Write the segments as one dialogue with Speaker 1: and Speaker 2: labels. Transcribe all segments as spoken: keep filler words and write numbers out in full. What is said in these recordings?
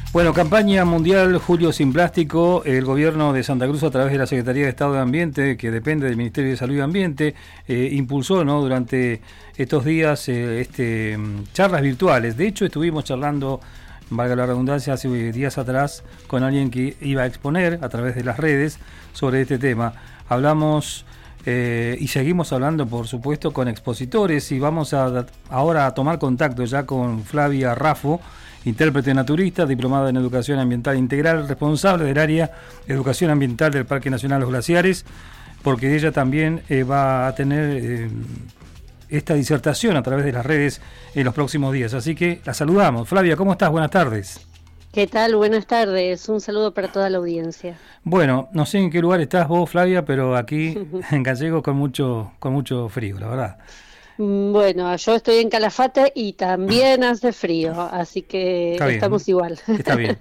Speaker 1: Bueno, campaña mundial Julio sin plástico. El gobierno de Santa Cruz, a través de la Secretaría de Estado de Ambiente, que depende del Ministerio de Salud y Ambiente, eh, impulsó, ¿no?, durante estos días eh, este, charlas virtuales. De hecho, estuvimos charlando, valga la redundancia, hace días atrás con alguien que iba a exponer a través de las redes sobre este tema. Hablamos eh, y seguimos hablando, por supuesto, con expositores, y vamos a ahora a tomar contacto ya con Flavia Raffo, intérprete naturista, diplomada en Educación Ambiental Integral, responsable del área de Educación Ambiental del Parque Nacional Los Glaciares, porque ella también eh, va a tener eh, esta disertación a través de las redes en los próximos días. Así que la saludamos. Flavia, ¿cómo estás? Buenas tardes.
Speaker 2: ¿Qué tal? Buenas tardes. Un saludo para toda la audiencia.
Speaker 1: Bueno, no sé en qué lugar estás vos, Flavia, pero aquí en Gallegos con mucho, con mucho frío, la verdad.
Speaker 2: Bueno, yo estoy en Calafate y también hace frío, así que estamos igual.
Speaker 1: Está bien.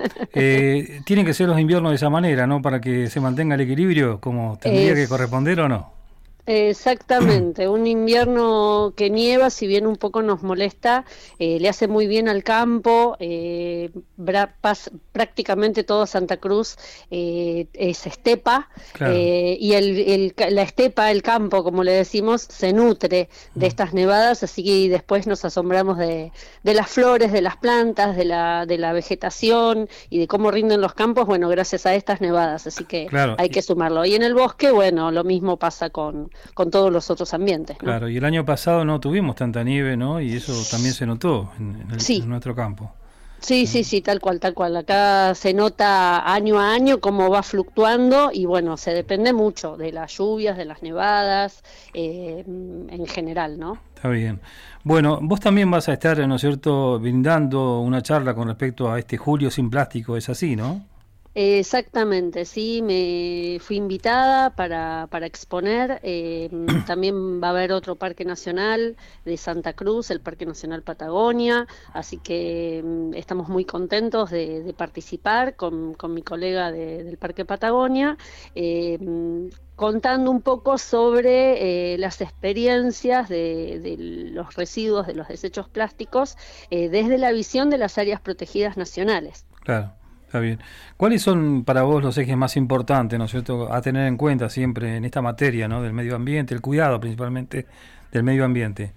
Speaker 1: Eh, tienen que ser los inviernos de esa manera, ¿no? Para que se mantenga el equilibrio, como tendría es... que corresponder, ¿o no?
Speaker 2: Exactamente, un invierno que nieva, si bien un poco nos molesta, eh, le hace muy bien al campo. eh, bra, pas, prácticamente todo Santa Cruz eh, es estepa, claro. eh, y el, el, la estepa, el campo, como le decimos, se nutre de estas nevadas, así que después nos asombramos de, de las flores, de las plantas, de la, de la vegetación y de cómo rinden los campos, bueno, gracias a estas nevadas, así que claro. hay que sumarlo. Y en el bosque, bueno, lo mismo pasa con... con todos los otros ambientes, ¿no?
Speaker 1: Claro, y el año pasado no tuvimos tanta nieve, ¿no? Y eso también se notó en, en, el,
Speaker 2: sí.
Speaker 1: en nuestro campo.
Speaker 2: Sí, sí, sí, tal cual, tal cual. Acá se nota año a año cómo va fluctuando y bueno, se depende mucho de las lluvias, de las nevadas, eh, en general, ¿no?
Speaker 1: Está bien. Bueno, vos también vas a estar, ¿no es cierto?, brindando una charla con respecto a este Julio sin plástico, es así, ¿no?
Speaker 2: Exactamente, sí, me fui invitada para, para exponer. Eh, también va a haber otro parque nacional de Santa Cruz, el Parque Nacional Patagonia, así que um, estamos muy contentos de, de participar con, con mi colega de, del Parque Patagonia, eh, contando un poco sobre eh, las experiencias de, de los residuos, de los desechos plásticos, eh, desde la visión de las áreas protegidas nacionales.
Speaker 1: Claro. Está bien. ¿Cuáles son para vos los ejes más importantes, ¿no es cierto?, a tener en cuenta siempre en esta materia, ¿no?, del medio ambiente, el cuidado principalmente del medio ambiente?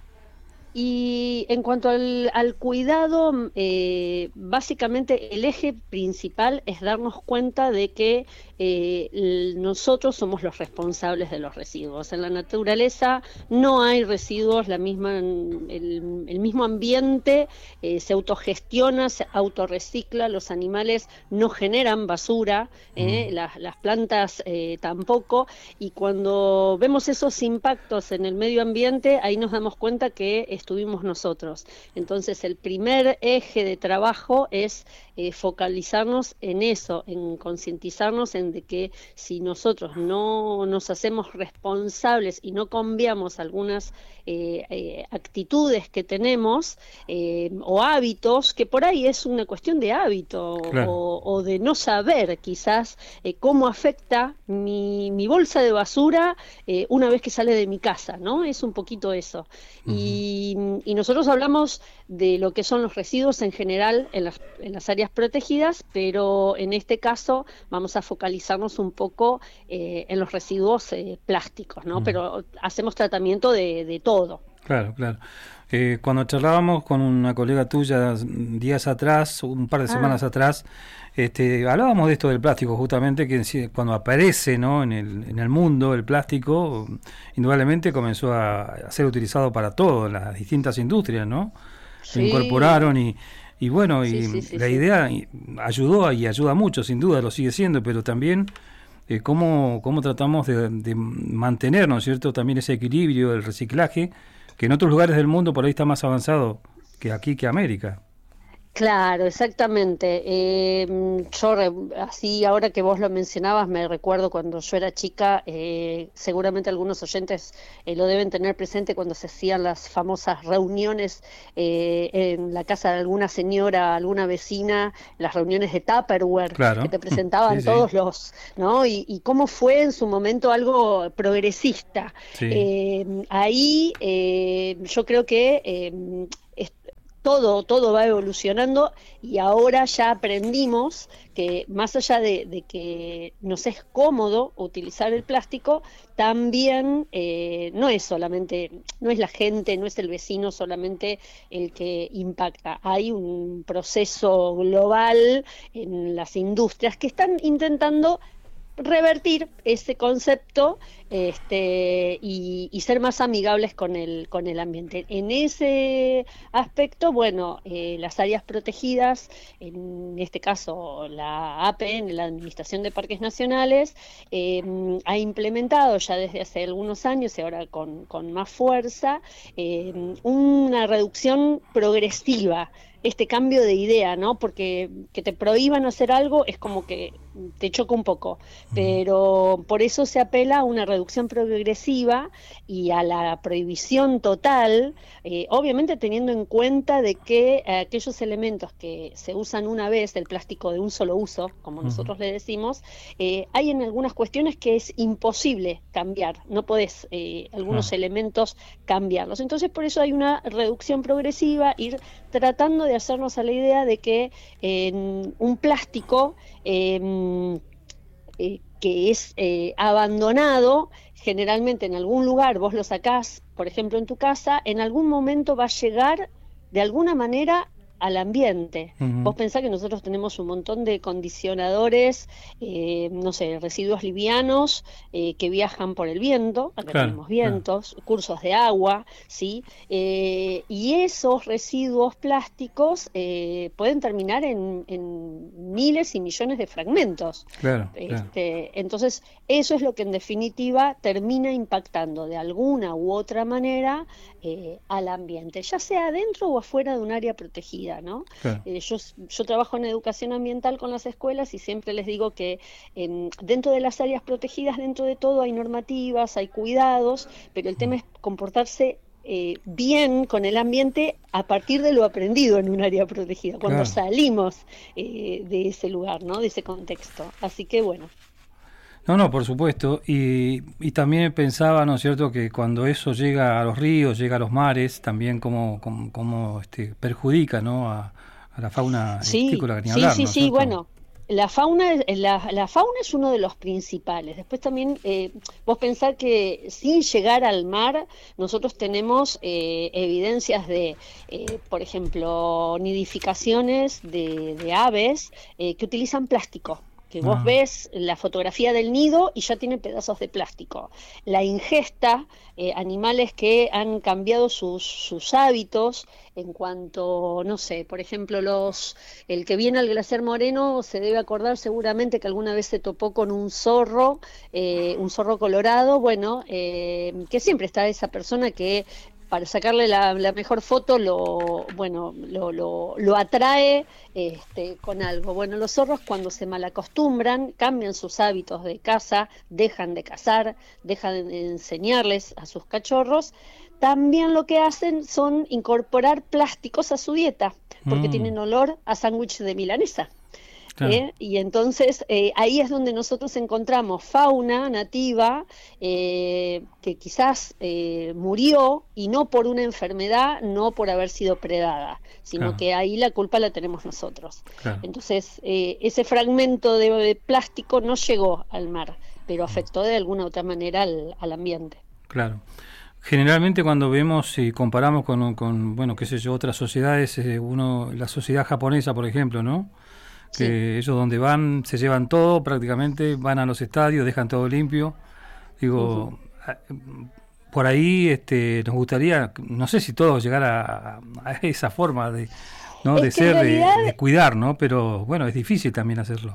Speaker 2: Y en cuanto al, al cuidado, eh, básicamente el eje principal es darnos cuenta de que eh, nosotros somos los responsables de los residuos. En la naturaleza no hay residuos, la misma, el, el mismo ambiente eh, se autogestiona, se autorrecicla, los animales no generan basura, eh, mm. las, las plantas eh, tampoco, y cuando vemos esos impactos en el medio ambiente, ahí nos damos cuenta que estuvimos nosotros. Entonces el primer eje de trabajo es eh, focalizarnos en eso, en concientizarnos en de que si nosotros no nos hacemos responsables y no cambiamos algunas eh, eh, actitudes que tenemos eh, o hábitos, que por ahí es una cuestión de hábito, claro. o, o de no saber quizás eh, cómo afecta mi, mi bolsa de basura eh, una vez que sale de mi casa, ¿no? Es un poquito eso. Uh-huh. Y Y nosotros hablamos de lo que son los residuos en general en las, en las áreas protegidas, pero en este caso vamos a focalizarnos un poco eh, en los residuos eh, plásticos, ¿no? Mm. Pero hacemos tratamiento de, de todo.
Speaker 1: Claro, claro. Eh, cuando charlábamos con una colega tuya días atrás, un par de ah. semanas atrás, este, hablábamos de esto del plástico, justamente, que cuando aparece, ¿no?, en el, en el mundo el plástico, indudablemente comenzó a, a ser utilizado para todo, en las distintas industrias, ¿no? Sí. Lo incorporaron y, y bueno, sí, y sí, sí, la sí. idea ayudó y ayuda mucho, sin duda, lo sigue siendo, pero también eh, cómo, cómo tratamos de, de mantener, ¿no es cierto?, también ese equilibrio, el reciclaje, que en otros lugares del mundo por ahí está más avanzado que aquí, que América.
Speaker 2: Claro, exactamente. Eh, yo, así ahora que vos lo mencionabas, me recuerdo cuando yo era chica, eh, seguramente algunos oyentes eh, lo deben tener presente cuando se hacían las famosas reuniones eh, en la casa de alguna señora, alguna vecina, las reuniones de Tupperware, claro. que te presentaban sí, todos sí. los, ¿no? Y, y cómo fue en su momento algo progresista. Sí. Eh, ahí eh, yo creo que... Eh, todo, todo va evolucionando y ahora ya aprendimos que más allá de, de que nos es cómodo utilizar el plástico, también eh, no es solamente, no es la gente, no es el vecino solamente el que impacta. Hay un proceso global en las industrias que están intentando revertir ese concepto este, y, y ser más amigables con el, con el ambiente. En ese aspecto, bueno, eh, las áreas protegidas, en este caso la A P N, la Administración de Parques Nacionales, eh, ha implementado ya desde hace algunos años y ahora con, con más fuerza, eh, una reducción progresiva, este cambio de idea, ¿no? Porque que te prohíban hacer algo es como que te choca un poco, pero por eso se apela a una reducción progresiva y a la prohibición total, eh, obviamente teniendo en cuenta de que eh, aquellos elementos que se usan una vez, el plástico de un solo uso, como uh-huh. nosotros le decimos, eh, hay en algunas cuestiones que es imposible cambiar, no podés eh, algunos uh-huh. elementos cambiarlos, entonces por eso hay una reducción progresiva, ir tratando de hacernos a la idea de que eh, un plástico eh, eh, que es eh, abandonado, generalmente en algún lugar, vos lo sacás, por ejemplo en tu casa, en algún momento va a llegar de alguna manera al ambiente. Uh-huh. Vos pensás que nosotros tenemos un montón de condicionadores, eh, no sé, residuos livianos eh, que viajan por el viento, acá claro, tenemos vientos, claro. cursos de agua, ¿sí? Eh, y esos residuos plásticos eh, pueden terminar en, en miles y millones de fragmentos.
Speaker 1: Claro,
Speaker 2: este,
Speaker 1: claro.
Speaker 2: Entonces, eso es lo que en definitiva termina impactando de alguna u otra manera eh, al ambiente, ya sea dentro o afuera de un área protegida. ¿No? Claro. Eh, yo, yo trabajo en educación ambiental con las escuelas y siempre les digo que eh, dentro de las áreas protegidas, dentro de todo hay normativas, hay cuidados, pero el tema es comportarse eh, bien con el ambiente a partir de lo aprendido en un área protegida, cuando claro. salimos eh, de ese lugar, ¿no? De ese contexto. Así que bueno.
Speaker 1: No, no, por supuesto, y, y también pensaba, ¿no es cierto?, que cuando eso llega a los ríos, llega a los mares, también como, como, como este, perjudica, ¿no?, a, a la fauna
Speaker 2: sí,
Speaker 1: estícola, que ni
Speaker 2: sí,
Speaker 1: hablar,
Speaker 2: sí,
Speaker 1: ¿no es
Speaker 2: sí,
Speaker 1: cierto?
Speaker 2: Bueno, la fauna, la, la fauna es uno de los principales. Después también, eh, vos pensás que sin llegar al mar, nosotros tenemos eh, evidencias de, eh, por ejemplo, nidificaciones de, de aves eh, que utilizan plástico. Que vos ah. ves la fotografía del nido y ya tiene pedazos de plástico. La ingesta, eh, animales que han cambiado sus, sus hábitos en cuanto, no sé, por ejemplo, los el que viene al glaciar Moreno se debe acordar seguramente que alguna vez se topó con un zorro, eh, un zorro colorado, bueno, eh, que siempre está esa persona que para sacarle la, la mejor foto lo bueno lo, lo, lo atrae este, con algo. Bueno, los zorros cuando se malacostumbran, cambian sus hábitos de caza, dejan de cazar, dejan de enseñarles a sus cachorros, también lo que hacen son incorporar plásticos a su dieta, porque mm. tienen olor a sándwich de milanesa. Claro. ¿Eh? Y entonces eh, ahí es donde nosotros encontramos fauna nativa eh, que quizás eh, murió y no por una enfermedad, no por haber sido predada, sino claro. que ahí la culpa la tenemos nosotros. Claro. Entonces eh, ese fragmento de, de plástico no llegó al mar, pero afectó de alguna u otra manera al, al ambiente.
Speaker 1: Claro. Generalmente cuando vemos y comparamos con, con bueno, qué sé yo, otras sociedades, eh, uno, la sociedad japonesa, por ejemplo, ¿no? Que sí. ellos donde van se llevan todo prácticamente, van a los estadios, dejan todo limpio. Digo, uh-huh. por ahí este, nos gustaría, no sé si todos llegar a, a esa forma de, ¿no? de ser, realidad... de, de cuidar, ¿no? Pero bueno, es difícil también hacerlo.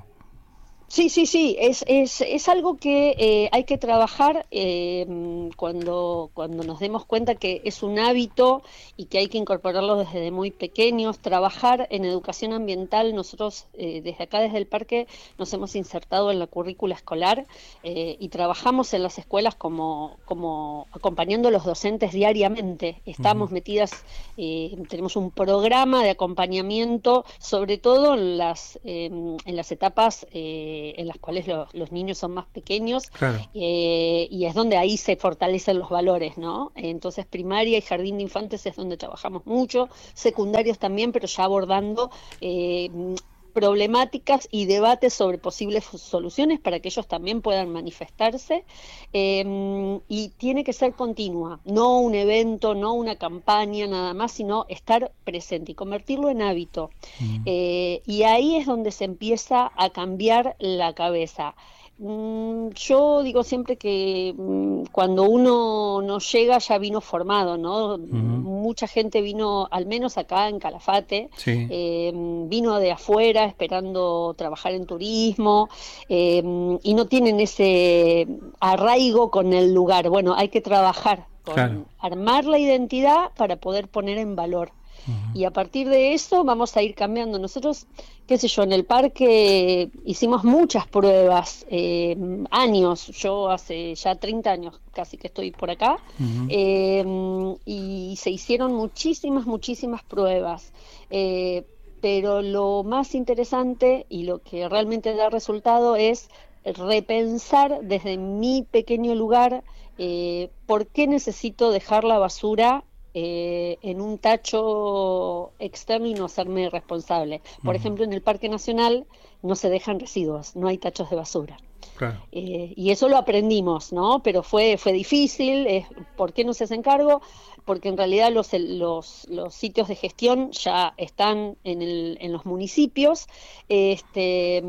Speaker 2: Sí, sí, sí, es, es, es algo que eh, hay que trabajar eh, cuando, cuando nos demos cuenta que es un hábito y que hay que incorporarlo desde muy pequeños, trabajar en educación ambiental. Nosotros eh, desde acá, desde el parque, nos hemos insertado en la currícula escolar eh, y trabajamos en las escuelas como, como acompañando a los docentes diariamente. Estamos uh-huh. metidas, eh, tenemos un programa de acompañamiento, sobre todo en las, eh, en las etapas eh, eh, en las cuales los, los niños son más pequeños,
Speaker 1: claro.
Speaker 2: eh, y es donde ahí se fortalecen los valores, ¿no? Entonces primaria y jardín de infantes es donde trabajamos mucho, secundarios también, pero ya abordando eh, problemáticas y debates sobre posibles soluciones para que ellos también puedan manifestarse, eh, y tiene que ser continua, no un evento, no una campaña nada más, sino estar presente y convertirlo en hábito. Mm. Eh, y ahí es donde se empieza a cambiar la cabeza. Yo digo siempre que cuando uno no llega ya vino formado, ¿no? Uh-huh. Mucha gente vino, al menos acá en Calafate, sí. eh, vino de afuera esperando trabajar en turismo, eh, y no tienen ese arraigo con el lugar. Bueno, hay que trabajar con claro. armar la identidad para poder poner en valor. Uh-huh. Y a partir de eso vamos a ir cambiando. Nosotros, qué sé yo, en el parque hicimos muchas pruebas, eh, años, yo hace ya treinta años casi que estoy por acá, uh-huh. eh, y se hicieron muchísimas, muchísimas pruebas, eh, pero lo más interesante y lo que realmente da resultado es repensar desde mi pequeño lugar, eh, por qué necesito dejar la basura Eh, en un tacho externo y no hacerme responsable. Por uh-huh. ejemplo, en el Parque Nacional no se dejan residuos, no hay tachos de basura. Claro. Eh, y eso lo aprendimos, ¿no? Pero fue fue difícil. Eh, ¿Por qué no se hacen cargo? Porque en realidad los los, los sitios de gestión ya están en, el, en los municipios, este,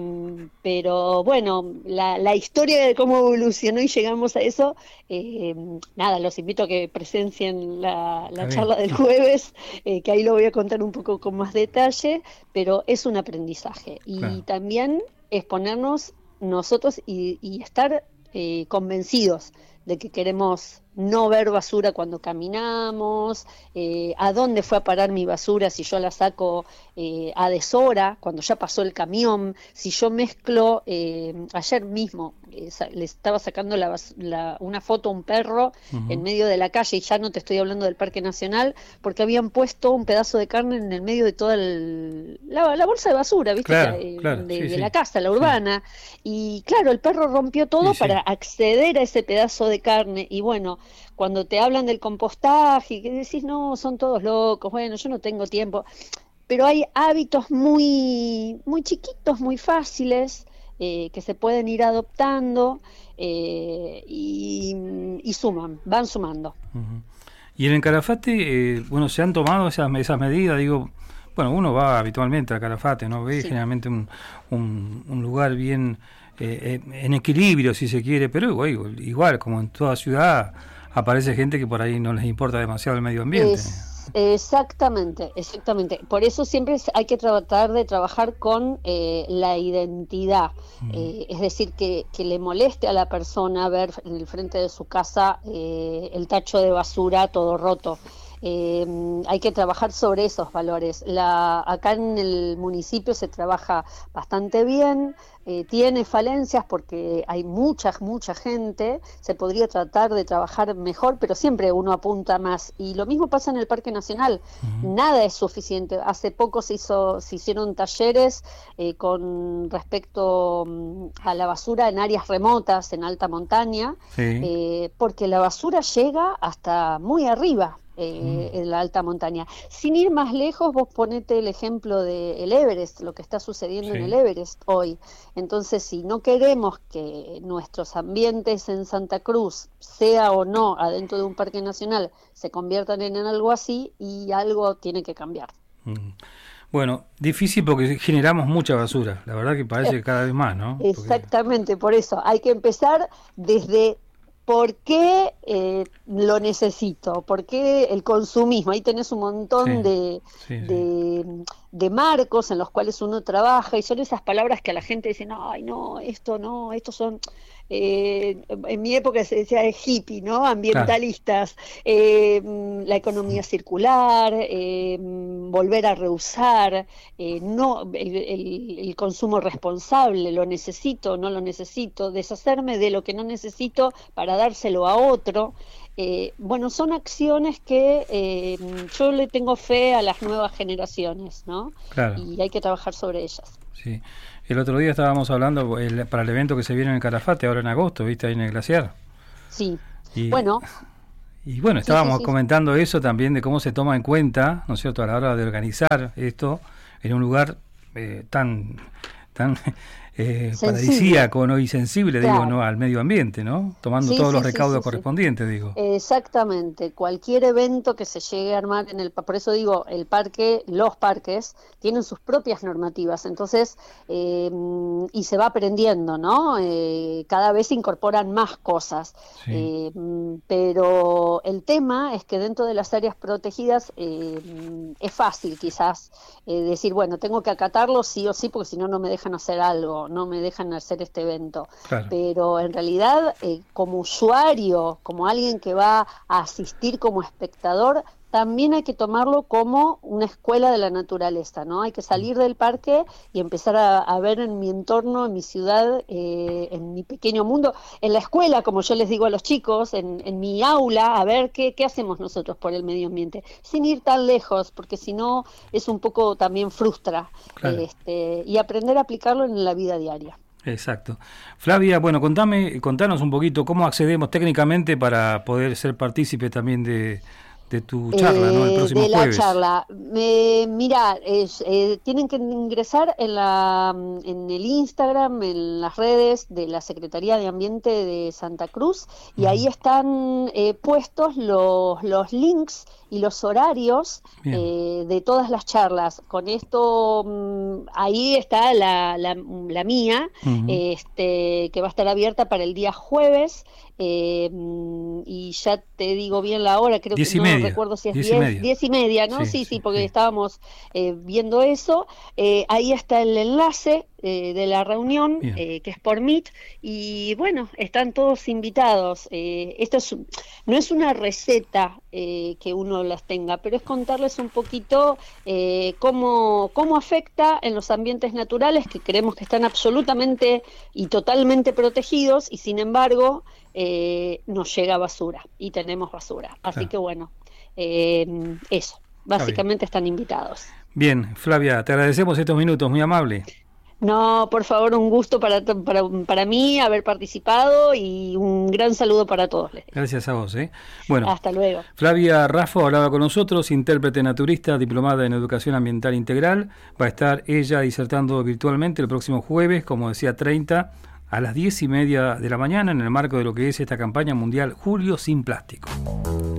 Speaker 2: pero bueno, la, la historia de cómo evolucionó y llegamos a eso, eh, nada, los invito a que presencien la, la charla del jueves, eh, que ahí lo voy a contar un poco con más detalle, pero es un aprendizaje. Y claro. también es ponernos nosotros y, y estar eh, convencidos de que queremos no ver basura cuando caminamos, eh, a dónde fue a parar mi basura si yo la saco eh, a deshora, cuando ya pasó el camión, si yo mezclo, eh, ayer mismo eh, le estaba sacando la, la, una foto a un perro uh-huh. en medio de la calle, y ya no te estoy hablando del Parque Nacional, porque habían puesto un pedazo de carne en el medio de toda el, la, la bolsa de basura, ¿viste?
Speaker 1: Claro,
Speaker 2: eh,
Speaker 1: claro,
Speaker 2: de,
Speaker 1: sí,
Speaker 2: de
Speaker 1: sí.
Speaker 2: la casa, la urbana, sí. Y claro, el perro rompió todo sí, para sí. acceder a ese pedazo de carne, y bueno, cuando te hablan del compostaje y que decís, no, son todos locos, bueno, yo no tengo tiempo, pero hay hábitos muy, muy chiquitos, muy fáciles, eh, que se pueden ir adoptando, eh, y, y suman, van sumando.
Speaker 1: Uh-huh. Y en el Calafate, eh, bueno, se han tomado esas, esas medidas, digo, bueno, uno va habitualmente al Calafate, ¿no? Ve sí. generalmente un, un, un lugar bien eh, en equilibrio, si se quiere, pero igual, igual, como en toda ciudad, aparece gente que por ahí no les importa demasiado el medio ambiente.
Speaker 2: Es, exactamente, exactamente. Por eso siempre hay que tratar de trabajar con eh, la identidad. Mm. Eh, es decir, que, que le moleste a la persona ver en el frente de su casa eh, el tacho de basura todo roto. Eh, hay que trabajar sobre esos valores. La, acá en el municipio se trabaja bastante bien, eh, tiene falencias porque hay mucha, mucha gente, se podría tratar de trabajar mejor, pero siempre uno apunta más. Y lo mismo pasa en el Parque Nacional, uh-huh. nada es suficiente. Hace poco se hizo, se hicieron talleres eh, con respecto um, a la basura en áreas remotas, en alta montaña, sí. eh, porque la basura llega hasta muy arriba. Eh, en la alta montaña. Sin ir más lejos, vos ponete el ejemplo del Everest, lo que está sucediendo sí. en el Everest hoy. Entonces, si no queremos que nuestros ambientes en Santa Cruz, sea o no adentro de un parque nacional, se conviertan en algo así, y algo tiene que cambiar.
Speaker 1: Mm. Bueno, difícil porque generamos mucha basura, la verdad que parece que cada vez más, ¿no?
Speaker 2: Exactamente, porque... por eso hay que empezar desde... ¿Por qué eh, lo necesito? ¿Por qué el consumismo? Ahí tenés un montón sí, de, sí, de, sí. de marcos en los cuales uno trabaja, y son esas palabras que a la gente dice, no, ay, no, esto no, estos son... Eh, en mi época se decía de hippie, ¿no? Ambientalistas, claro. eh, la economía circular, eh, volver a reusar, eh, no el, el, el consumo responsable, lo necesito, no lo necesito, deshacerme de lo que no necesito para dárselo a otro. Eh, bueno, son acciones que eh, yo le tengo fe a las nuevas generaciones, ¿no?
Speaker 1: Claro.
Speaker 2: Y hay que trabajar sobre ellas.
Speaker 1: sí. El otro día estábamos hablando el, para el evento que se viene en el Calafate, ahora en agosto, ¿viste? Ahí en el glaciar.
Speaker 2: Sí,
Speaker 1: y,
Speaker 2: bueno.
Speaker 1: Y bueno, estábamos
Speaker 2: sí, sí, sí.
Speaker 1: comentando eso también, de cómo se toma en cuenta, ¿no es cierto?, a la hora de organizar esto en un lugar eh, tan... tan Eh, paradisíaco, ¿no? Y sensible, claro. digo, ¿no? Al medio ambiente, ¿no? Tomando sí, todos sí, los recaudos sí, sí, correspondientes, sí. digo.
Speaker 2: Exactamente. Cualquier evento que se llegue a armar en el... Por eso digo, el parque, los parques, tienen sus propias normativas, entonces, eh, y se va aprendiendo, ¿no? Eh, cada vez se incorporan más cosas. Sí. Eh, pero el tema es que dentro de las áreas protegidas eh, es fácil, quizás, eh, decir, bueno, tengo que acatarlo sí o sí, porque si no, no me dejan hacer algo. No me dejan hacer este evento, claro. Pero en realidad eh, como usuario, como alguien que va a asistir como espectador, también hay que tomarlo como una escuela de la naturaleza, ¿no? Hay que salir del parque y empezar a, a ver en mi entorno, en mi ciudad, eh, en mi pequeño mundo, en la escuela, como yo les digo a los chicos, en, en mi aula, a ver qué, qué hacemos nosotros por el medio ambiente, sin ir tan lejos, porque si no es un poco también frustra, claro. este, y aprender a aplicarlo en la vida diaria.
Speaker 1: Exacto. Flavia, bueno, contame, contanos un poquito cómo accedemos técnicamente para poder ser partícipe también de... de tu charla, eh, ¿no? El próximo
Speaker 2: de la
Speaker 1: jueves.
Speaker 2: charla. Eh, mira, es, eh, tienen que ingresar en la en el Instagram, en las redes de la Secretaría de Ambiente de Santa Cruz, y uh-huh. ahí están eh, puestos los, los links y los horarios eh, de todas las charlas. Con esto, mmm, ahí está la, la, la mía, uh-huh. este, que va a estar abierta para el día jueves, eh, y ya te digo bien la hora, creo
Speaker 1: diez
Speaker 2: que
Speaker 1: y
Speaker 2: no
Speaker 1: media.
Speaker 2: recuerdo si es
Speaker 1: diez,
Speaker 2: diez,
Speaker 1: y media.
Speaker 2: diez y media, ¿no? Sí, sí, sí, sí porque sí. estábamos eh, viendo eso. Eh, ahí está el enlace eh, de la reunión, eh, que es por Meet, y bueno, están todos invitados. Eh, esto es, no es una receta eh, que uno las tenga, pero es contarles un poquito eh, cómo, cómo afecta en los ambientes naturales, que creemos que están absolutamente y totalmente protegidos, y sin embargo eh, nos llega basura, y tenemos basura. Así claro. que bueno, eh, eso, básicamente están invitados.
Speaker 1: Bien, Flavia, te agradecemos estos minutos, muy amable.
Speaker 2: No, por favor, un gusto para, para, para mí haber participado y un gran saludo para todos.
Speaker 1: Gracias a vos. ¿eh? Bueno,
Speaker 2: hasta luego.
Speaker 1: Flavia Raffo hablaba con nosotros, intérprete naturista, diplomada en Educación Ambiental Integral. Va a estar ella disertando virtualmente el próximo jueves, como decía, treinta, a las diez y media de la mañana, en el marco de lo que es esta campaña mundial Julio sin Plástico.